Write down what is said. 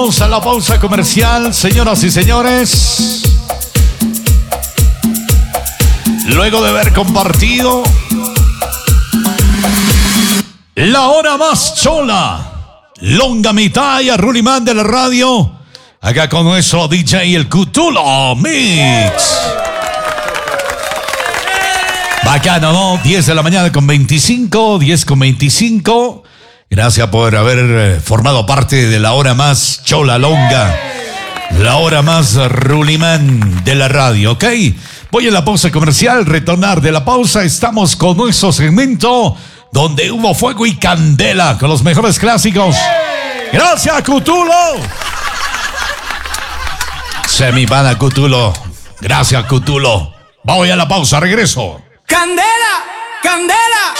Vamos a la pausa comercial, señoras y señores. Luego de haber compartido la hora más chola, longa mitad y a Rulimán de la radio, acá con nuestro DJ el Cutulo Mix. Bacano, ¿no? 10 de la mañana con 25, 10 con 25. Gracias por haber formado parte de la hora más chola longa, la hora más Rulimán de la radio, ¿ok? Voy a la pausa comercial, retornar de la pausa, estamos con nuestro segmento donde hubo fuego y candela con los mejores clásicos. Gracias, Cutulo. Semipana, Cutulo. Gracias, Cutulo. Voy a la pausa, regreso. Candela, candela.